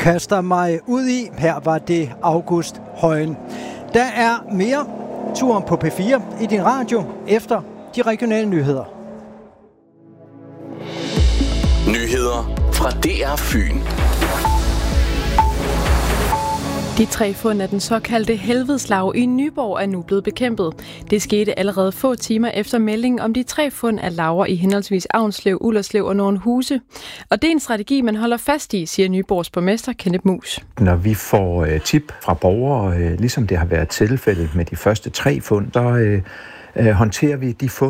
kaster mig ud i. Her var det August Højen. Der er mere turen på P4 i din radio efter de regionale nyheder. Nyheder fra DR Fyn. De 3 fund af den såkaldte helvedeslav i Nyborg er nu blevet bekæmpet. Det skete allerede få timer efter meldingen om de 3 fund af laver i henholdsvis Avnslev, Ullerslev og Nordhuse. Og det er en strategi, man holder fast i, siger Nyborgs borgmester Kenneth Mus. Når vi får tip fra borgere, ligesom det har været tilfældet med de første 3 fund, så håndterer vi de fund